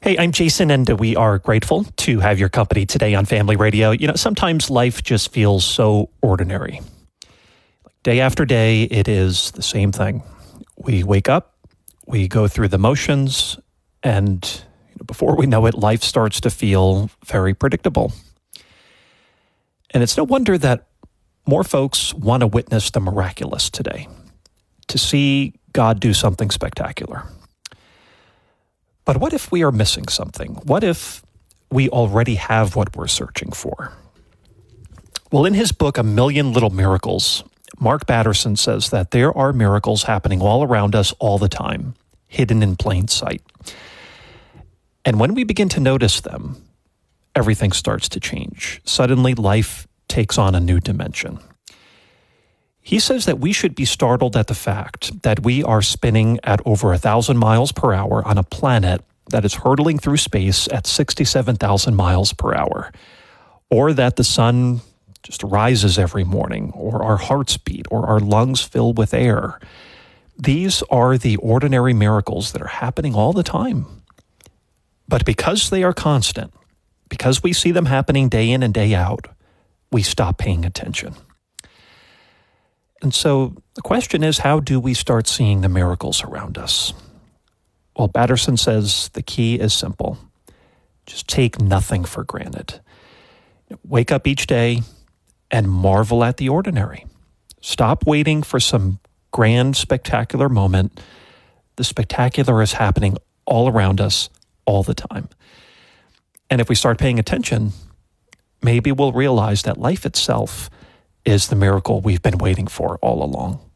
Hey, I'm Jason, and we are grateful to have your company today on Family Radio. You know, sometimes life just feels so ordinary. Day after day, it is the same thing. We wake up, we go through the motions, and before we know it, life starts to feel very predictable. And it's no wonder that more folks want to witness the miraculous today, to see God do something spectacular. But what if we are missing something? What if we already have what we're searching for? Well, in his book, A Million Little Miracles, Mark Batterson says that there are miracles happening all around us all the time, hidden in plain sight. And when we begin to notice them, everything starts to change. Suddenly, life takes on a new dimension. He says that we should be startled at the fact that we are spinning at over 1,000 miles per hour on a planet that is hurtling through space at 67,000 miles per hour, or that the sun just rises every morning, or our hearts beat, or our lungs fill with air. These are the ordinary miracles that are happening all the time. But because they are constant, because we see them happening day in and day out, we stop paying attention. And so the question is, how do we start seeing the miracles around us? Well, Batterson says the key is simple. Just take nothing for granted. Wake up each day and marvel at the ordinary. Stop waiting for some grand, spectacular moment. The spectacular is happening all around us all the time. And if we start paying attention, maybe we'll realize that life itself is the miracle we've been waiting for all along.